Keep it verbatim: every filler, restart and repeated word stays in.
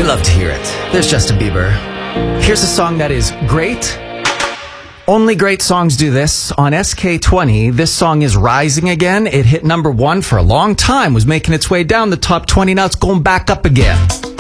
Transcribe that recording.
love to hear it. There's Justin Bieber. Here's a song that is great. Only great songs do this. On S K twenty, this song is rising again. It hit number one for a long time, was making its way down the top twenty. Now it's going back up again.